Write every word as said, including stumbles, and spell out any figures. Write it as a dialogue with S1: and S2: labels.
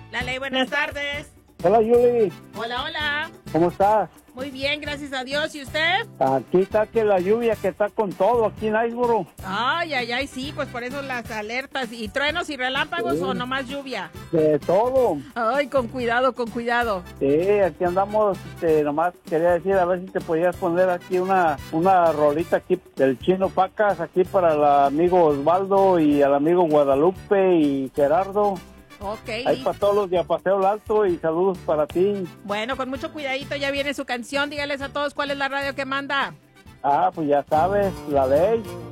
S1: La Ley, buenas tardes.
S2: Hola, Yuli.
S1: Hola, hola.
S2: ¿Cómo estás?
S1: Muy bien, gracias a Dios. ¿Y usted?
S2: Aquí está que la lluvia que está con todo aquí en Icerboro.
S1: Ay, ay, ay, sí, pues por eso las alertas. ¿Y truenos y relámpagos
S2: Sí.
S1: o nomás lluvia?
S2: De todo.
S1: Ay, con cuidado, con cuidado.
S2: Sí, aquí andamos. Este, nomás quería decir a ver si te podías poner aquí una, una rolita aquí del Chino Pacas, aquí para el amigo Osvaldo y al amigo Guadalupe y Gerardo.
S1: Ok.
S2: Ahí para todos los de Paseo el Alto y saludos para ti.
S1: Bueno, con mucho cuidadito ya viene su canción. Dígales a todos cuál es la radio que manda.
S2: Ah, pues ya sabes, La Ley.